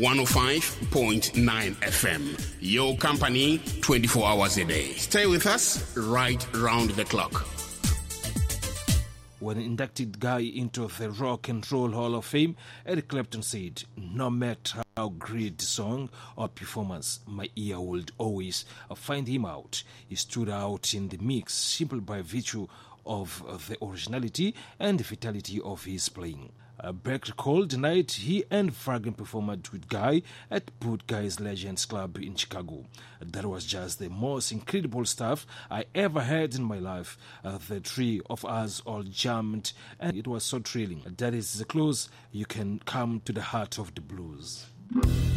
105.9 FM. Your company 24 hours a day. Stay with us right round the clock. When inducted Guy into the Rock and Roll Hall of Fame, Eric Clapton said, "No matter how great the song or performance, my ear would always find him out. He stood out in the mix simply by virtue of the originality and the vitality of his playing." Beck recalled the night he and Fragrant performed with Guy at Put Guy's Legends Club in Chicago. That was just the most incredible stuff I ever heard in my life. The three of us all jammed, and it was so thrilling. That is the close you can come to the heart of the blues.